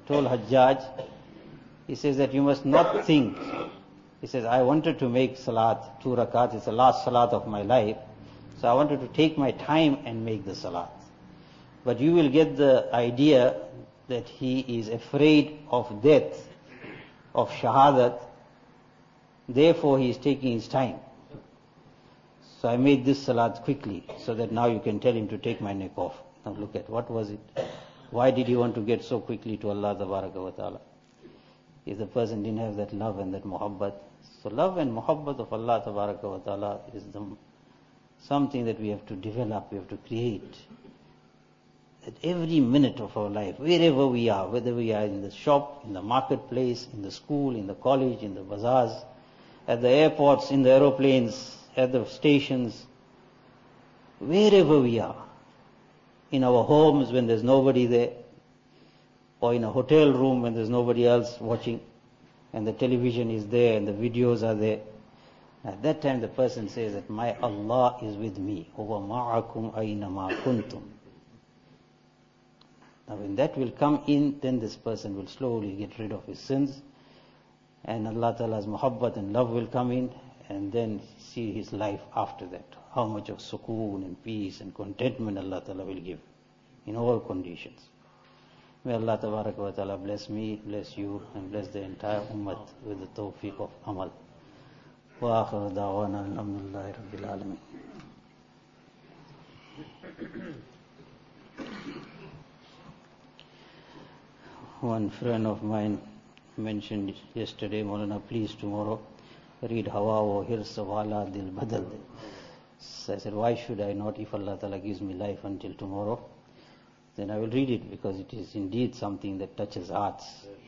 told Hajjaj, he says that you must not think. He says, I wanted to make salat, 2 rakat, it's the last salat of my life. So I wanted to take my time and make the salat. But you will get the idea that he is afraid of death, of shahadat. Therefore he is taking his time. So I made this salat quickly, so that now you can tell him to take my neck off. Now look at, what was it? Why did he want to get so quickly to Allah Tabaraka wa Ta'ala? If the person didn't have that love and that muhabbat. So love and muhabbat of Allah Tabaraka wa Ta'ala is something that we have to develop, we have to create. At every minute of our life, wherever we are, whether we are in the shop, in the marketplace, in the school, in the college, in the bazaars, at the airports, in the aeroplanes, at the stations, wherever we are, in our homes when there's nobody there, or in a hotel room when there's nobody else watching, and the television is there and the videos are there. At that time the person says that my Allah is with me. Huwa ma'akum aynama kuntum. Now when that will come in, then this person will slowly get rid of his sins, and Allah Ta'ala's muhabbat and love will come in, and then see his life after that. How much of sukoon and peace and contentment Allah Ta'ala will give in all conditions. May Allah Tabaraka wa Ta'ala bless me, bless you, and bless the entire ummah with the tawfiq of amal. Wa akhiru da'wana alhamdulillahi rabbil alameen. One friend of mine mentioned yesterday, Maulana, please tomorrow read Hawa wa Hirsa wala dil badal. So I said, why should I not? If Allah Ta'ala gives me life until tomorrow, then I will read it, because it is indeed something that touches hearts.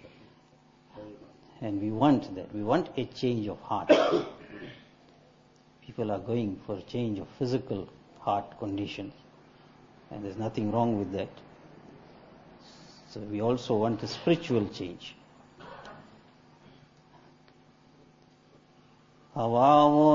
And we want that. We want a change of heart. People are going for a change of physical heart conditions, and there's nothing wrong with that. So we also want a spiritual change.